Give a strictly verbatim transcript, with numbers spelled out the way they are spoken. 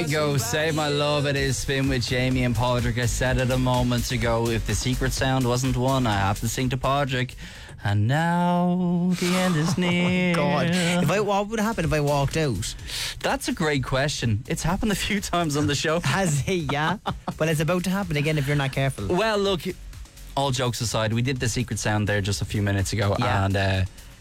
we go. Say My Love. It is Spin with Jamie and Padraig. I said it a moment ago. If the secret sound wasn't one, I have to sing to Padraig. And now the end is near. Oh God! If I, what would happen if I walked out? That's a great question. It's happened a few times on the show. Has he? Yeah. But it's about to happen again if you're not careful. Well, look. All jokes aside, we did the secret sound there just a few minutes ago, Yeah. and uh,